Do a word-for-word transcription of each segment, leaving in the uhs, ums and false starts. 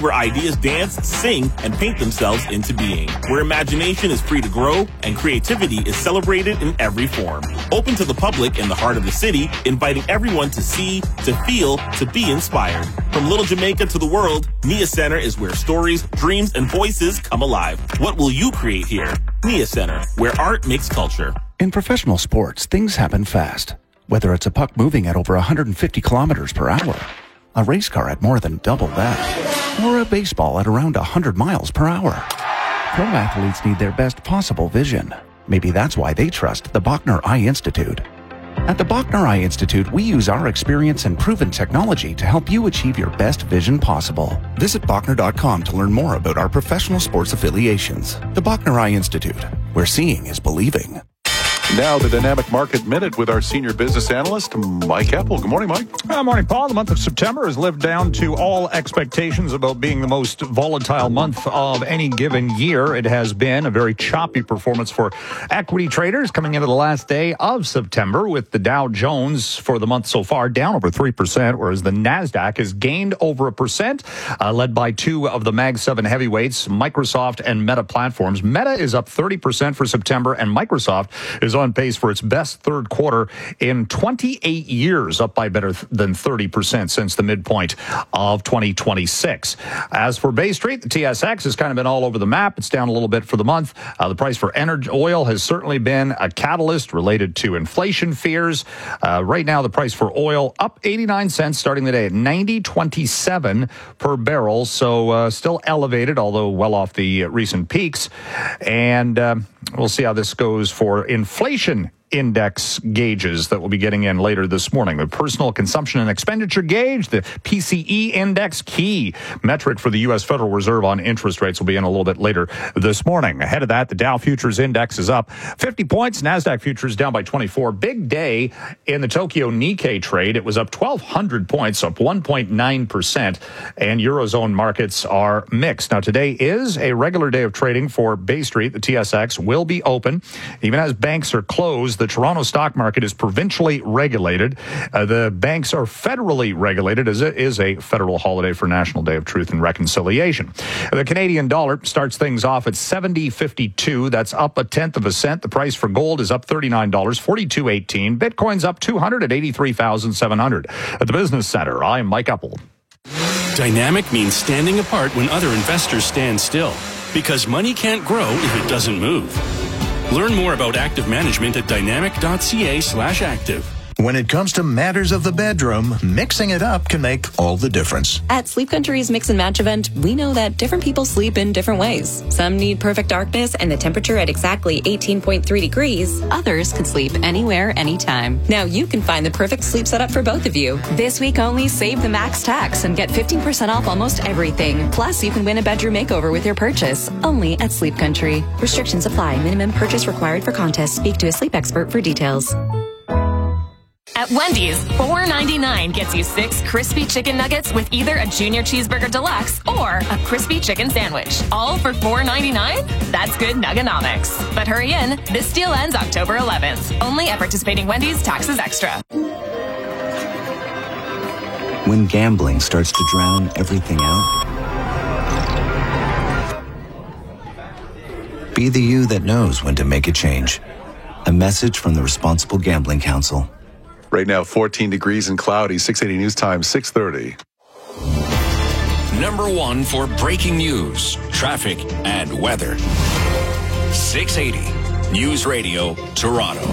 where ideas dance, sing, and paint themselves into being. Where imagination is free to grow and creativity is celebrated in every form. Open to the public in the heart of the city, inviting everyone to see, to feel, to be inspired. From Little Jamaica to the world, Nia Center is where stories, dreams, and voices come alive. What will you create here? Nia Center, where art makes culture. In professional sports, things happen fast. Whether it's a puck moving at over one hundred fifty kilometers per hour, a race car at more than double that, or a baseball at around one hundred miles per hour. Pro athletes need their best possible vision. Maybe that's why they trust the Bachner Eye Institute. At the Bachner Eye Institute, we use our experience and proven technology to help you achieve your best vision possible. Visit Bachner dot com to learn more about our professional sports affiliations. The Bachner Eye Institute, where seeing is believing. Now the Dynamic Market Minute with our senior business analyst, Mike Apple. Good morning, Mike. Good morning, Paul. The month of September has lived down to all expectations about being the most volatile month of any given year. It has been a very choppy performance for equity traders coming into the last day of September, with the Dow Jones for the month so far down over three percent, whereas the NASDAQ has gained over a percent, uh, led by two of the Mag seven heavyweights, Microsoft and Meta Platforms. Meta is up thirty percent for September, and Microsoft is on pace for its best third quarter in twenty-eight years, up by better th- than thirty percent since the midpoint of twenty twenty-six. As for Bay Street, the T S X has kind of been all over the map. It's down a little bit for the month. Uh, the price for energy oil has certainly been a catalyst related to inflation fears. Uh, right now, the price for oil up eighty-nine cents, starting the day at ninety twenty-seven per barrel. So uh, still elevated, although well off the uh, recent peaks. And uh, we'll see how this goes for inflation index gauges that we'll be getting in later this morning. The personal consumption and expenditure gauge, the P C E index, key metric for the U S Federal Reserve on interest rates, will be in a little bit later this morning. Ahead of that, the Dow Futures Index is up fifty points. NASDAQ Futures down by twenty-four. Big day in the Tokyo Nikkei trade. It was up twelve hundred points, up one point nine percent. And Eurozone markets are mixed. Now, today is a regular day of trading for Bay Street. The T S X will be open. Even as banks are closed, the Toronto stock market is provincially regulated. Uh, the banks are federally regulated, as it is a federal holiday for National Day of Truth and Reconciliation. The Canadian dollar starts things off at seventy fifty-two. That's up a tenth of a cent. The price for gold is up thirty-nine dollars, forty-two eighteen. Bitcoin's up two hundred at eighty-three thousand seven hundred. At the Business Center, I'm Mike Apple. Dynamic means standing apart when other investors stand still, because money can't grow if it doesn't move. Learn more about active management at dynamic.ca slash active. When it comes to matters of the bedroom, mixing it up can make all the difference. At Sleep Country's Mix and Match event, we know that different people sleep in different ways. Some need perfect darkness and the temperature at exactly eighteen point three degrees. Others can sleep anywhere, anytime. Now you can find the perfect sleep setup for both of you. This week only, save the max tax and get fifteen percent off almost everything. Plus, you can win a bedroom makeover with your purchase. Only at Sleep Country. Restrictions apply. Minimum purchase required for contest. Speak to a sleep expert for details. At Wendy's, four ninety-nine gets you six crispy chicken nuggets with either a junior cheeseburger deluxe or a crispy chicken sandwich. All for four ninety-nine? That's good nuggonomics. But hurry in, this deal ends October eleventh. Only at participating Wendy's, taxes extra. When gambling starts to drown everything out, be the you that knows when to make a change. A message from the Responsible Gambling Council. Right now, fourteen degrees and cloudy, six eighty News Time, six thirty. Number one for breaking news, traffic, and weather. six eighty News Radio, Toronto.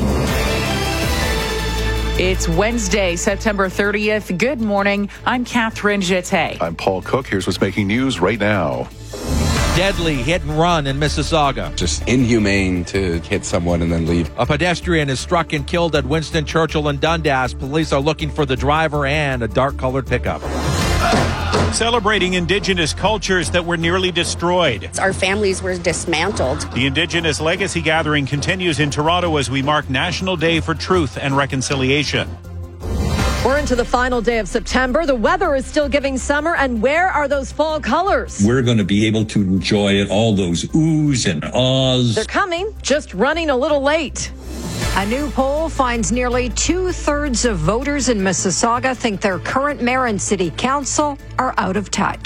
It's Wednesday, September thirtieth. Good morning. I'm Catherine Jeté. I'm Paul Cook. Here's what's making news right now. Deadly hit and run in Mississauga. Just inhumane to hit someone and then leave. A pedestrian is struck and killed at Winston Churchill and Dundas. Police are looking for the driver and a dark-colored pickup. Celebrating Indigenous cultures that were nearly destroyed. Our families were dismantled. The Indigenous Legacy Gathering continues in Toronto as we mark National Day for Truth and Reconciliation. We're into the final day of September. The weather is still giving summer. And where are those fall colors? We're going to be able to enjoy it, all those oohs and ahs. They're coming, just running a little late. A new poll finds nearly two-thirds of voters in Mississauga think their current mayor and city council are out of touch.